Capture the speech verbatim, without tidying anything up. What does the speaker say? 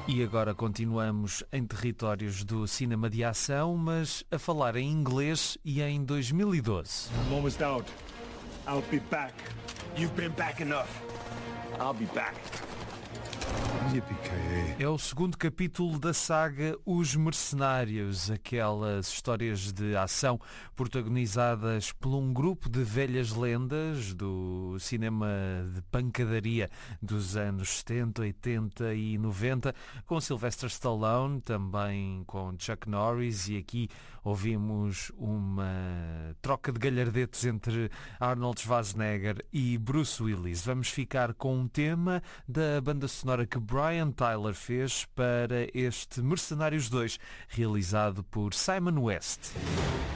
E agora continuamos em territórios do cinema de ação, mas a falar em inglês e em dois mil e doze. I'm almost out. I'll be back. You've been back enough. I'll be back. É o segundo capítulo da saga Os Mercenários, aquelas histórias de ação protagonizadas por um grupo de velhas lendas do cinema de pancadaria dos anos setenta, oitenta e noventa, com Sylvester Stallone, também com Chuck Norris, e aqui ouvimos uma troca de galhardetes entre Arnold Schwarzenegger e Bruce Willis. Vamos ficar com um tema da banda sonora que Brian Tyler fez para este Mercenários dois, realizado por Simon West.